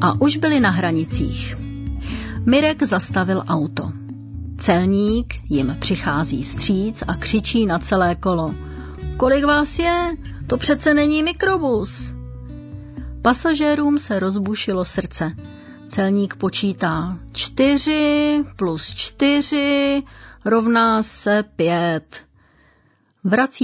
A už byli na hranicích. Mirek zastavil auto. Celník jim přichází vstříc a křičí na celé kolo. Kolik vás je? To přece není mikrobus. Pasažérům se rozbušilo srdce. Celník počítá 4 + 4 = 5. Vrací